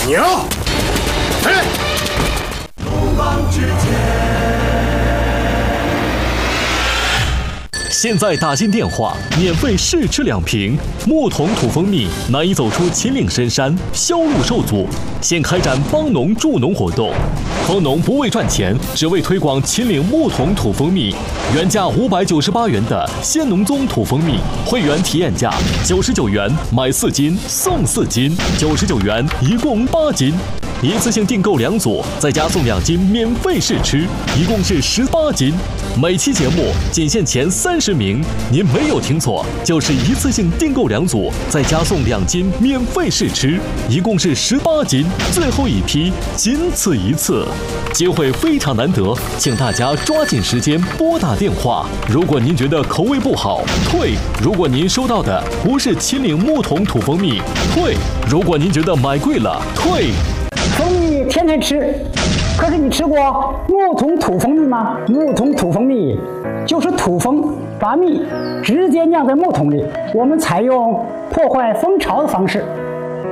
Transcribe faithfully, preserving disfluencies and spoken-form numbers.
牛，哎！ 龙王之剑。 现在打进电话，免费试吃两瓶木桶土蜂蜜，难以走出秦岭深山，销路受阻。现开展帮农助农活动，帮农不为赚钱，只为推广秦岭木桶土蜂蜜。原价五百九十八元的鲜农宗土蜂蜜，会员体验价九十九元，买四斤送四斤，九十九元一共八斤。一次性订购两组，再加送两斤免费试吃，一共是十八斤。每期节目仅限前三十名，您没有听错，就是一次性订购两组，再加送两斤免费试吃，一共是十八斤。最后一批，仅此一次，机会非常难得，请大家抓紧时间拨打电话。如果您觉得口味不好，退；如果您收到的不是秦岭木桶土蜂蜜，退；如果您觉得买贵了，退。 蜂蜜天天吃，可是你吃过木桶土蜂蜜吗？木桶土蜂蜜就是土蜂把蜜直接酿在木桶里，我们采用破坏蜂巢的方式，